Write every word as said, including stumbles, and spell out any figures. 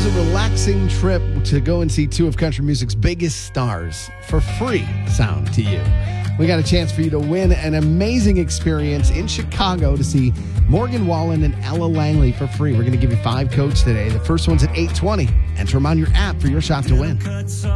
a relaxing trip to go and see two of country music's biggest stars for free sound to you. We got a chance for you to win an amazing experience in Chicago to see Morgan Wallen and Ella Langley for free. We're going to give you five codes today. The first one's at eight twenty. Enter them on your app for your shot to win.